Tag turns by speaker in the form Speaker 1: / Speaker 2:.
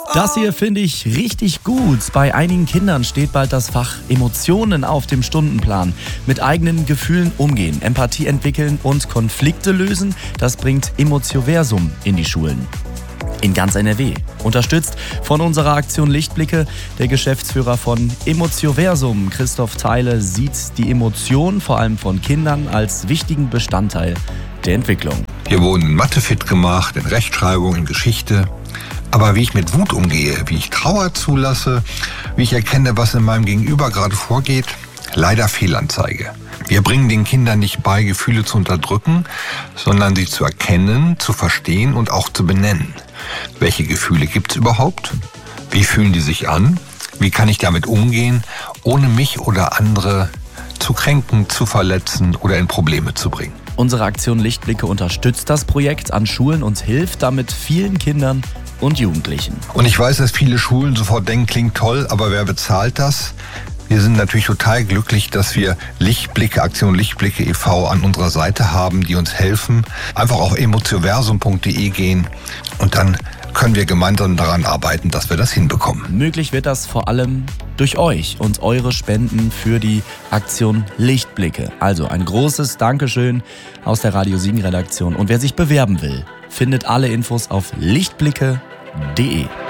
Speaker 1: Das hier finde ich richtig gut. Bei einigen Kindern steht bald das Fach Emotionen auf dem Stundenplan. Mit eigenen Gefühlen umgehen, Empathie entwickeln und Konflikte lösen, das bringt Emotioversum in die Schulen. In ganz NRW. Unterstützt von unserer Aktion Lichtblicke. Der Geschäftsführer von Emotioversum, Christoph Theile, sieht die Emotion vor allem von Kindern als wichtigen Bestandteil der Entwicklung.
Speaker 2: Wir wurden in Mathe fit gemacht, in Rechtschreibung, in Geschichte. Aber wie ich mit Wut umgehe, wie ich Trauer zulasse, wie ich erkenne, was in meinem Gegenüber gerade vorgeht, leider Fehlanzeige. Wir bringen den Kindern nicht bei, Gefühle zu unterdrücken, sondern sie zu erkennen, zu verstehen und auch zu benennen. Welche Gefühle gibt es überhaupt? Wie fühlen die sich an? Wie kann ich damit umgehen, ohne mich oder andere zu kränken, zu verletzen oder in Probleme zu bringen?
Speaker 1: Unsere Aktion Lichtblicke unterstützt das Projekt an Schulen und hilft damit vielen Kindern und Jugendlichen.
Speaker 2: Und ich weiß, dass viele Schulen sofort denken, klingt toll, aber wer bezahlt das? Wir sind natürlich total glücklich, dass wir Lichtblicke, Aktion Lichtblicke e.V. an unserer Seite haben, die uns helfen. Einfach auf emotioversum.de gehen und dann können wir gemeinsam daran arbeiten, dass wir das hinbekommen.
Speaker 1: Möglich wird das vor allem durch euch und eure Spenden für die Aktion Lichtblicke. Also ein großes Dankeschön aus der Radio Siegen Redaktion. Und wer sich bewerben will, findet alle Infos auf lichtblicke.de.